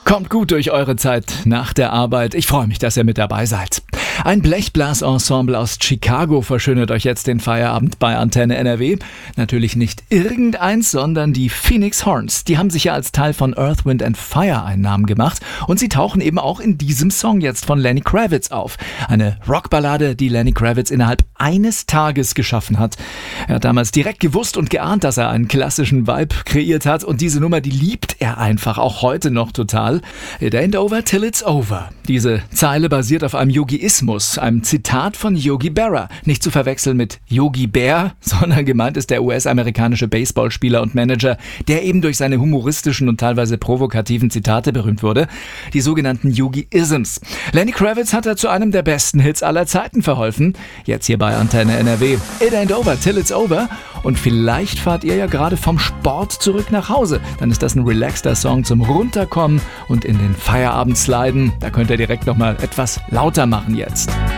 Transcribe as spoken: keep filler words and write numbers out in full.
Kommt gut durch eure Zeit nach der Arbeit. Ich freue mich, dass ihr mit dabei seid. Ein Blechblasensemble aus Chicago verschönert euch jetzt den Feierabend bei Antenne N R W. Natürlich nicht irgendeins, sondern die Phoenix Horns. Die haben sich ja als Teil von Earth, Wind and Fire einen Namen gemacht und sie tauchen eben auch in diesem Song jetzt von Lenny Kravitz auf. Eine Rockballade, die Lenny Kravitz innerhalb eines Tages geschaffen hat. Er hat damals direkt gewusst und geahnt, dass er einen klassischen Vibe kreiert hat und diese Nummer, die liebt er einfach, auch heute noch total. It ain't over till it's over. Diese Zeile basiert auf einem Yogiismus, einem Zitat von Yogi Berra. Nicht zu verwechseln mit Yogi Bär, sondern gemeint ist der U S-amerikanische Baseballspieler und Manager, der eben durch seine humoristischen und teilweise provokativen Zitate berühmt wurde. Die sogenannten Yogi-Isms. Lenny Kravitz hat er zu einem der besten Hits aller Zeiten verholfen. Jetzt hier bei Antenne N R W. It ain't over till it's over. Und vielleicht fahrt ihr ja gerade vom Sport zurück nach Hause. Dann ist das ein relaxter Song zum Runterkommen und in den Feierabend sliden. Da könnt ihr direkt nochmal etwas lauter machen jetzt.